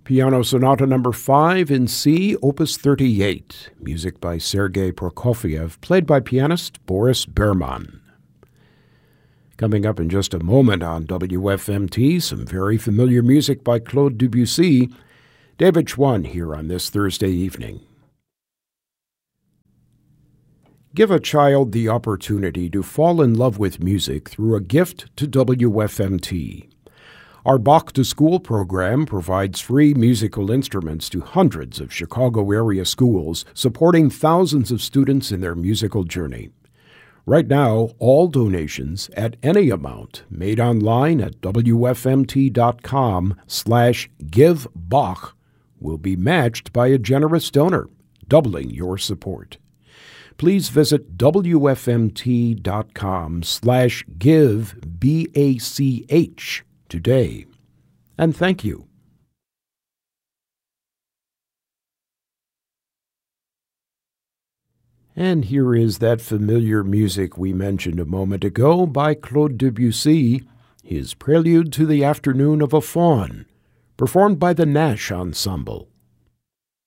Piano Sonata No. 5 in C, Opus 38, music by Sergei Prokofiev, played by pianist Boris Berman. Coming up in just a moment on WFMT, some very familiar music by Claude Debussy. David Schwann here on this Thursday evening. Give a child the opportunity to fall in love with music through a gift to WFMT. Our Bach to School program provides free musical instruments to hundreds of Chicago area schools, supporting thousands of students in their musical journey. Right now, all donations at any amount made online at wfmt.com/givebach will be matched by a generous donor, doubling your support. Please visit wfmt.com/givebach today. And thank you. And here is that familiar music we mentioned a moment ago by Claude Debussy, his Prelude to the Afternoon of a Faun, performed by the Nash Ensemble.